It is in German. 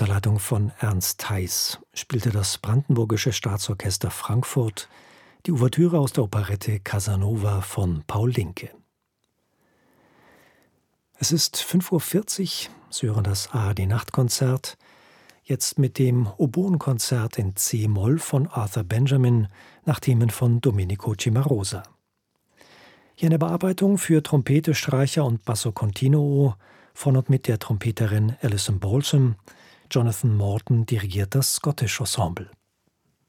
Unter Leitung von Ernst Heiß spielte das Brandenburgische Staatsorchester Frankfurt die Ouvertüre aus der Operette Casanova von Paul Linke. Es ist 5:40 Uhr, Sie hören das ARD-Nachtkonzert, jetzt mit dem Oboenkonzert in C-Moll von Arthur Benjamin nach Themen von Domenico Cimarosa. Hier eine Bearbeitung für Trompete, Streicher und Basso Continuo von und mit der Trompeterin Alison Balsam. Jonathan Morton dirigiert das Scottish Ensemble.